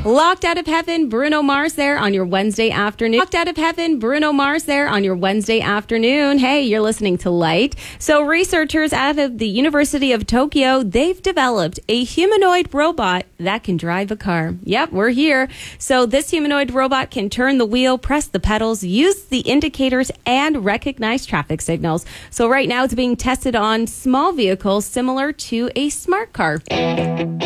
Locked Out of Heaven, Bruno Mars there on your Wednesday afternoon. Locked Out of Heaven, Bruno Mars there on your Wednesday afternoon. Hey, you're listening to Light. So researchers out of the University of Tokyo, they've developed a humanoid robot that can drive a car. Yep, we're here. So this humanoid robot can turn the wheel, press the pedals, use the indicators, and recognize traffic signals. So right now it's being tested on small vehicles similar to a smart car.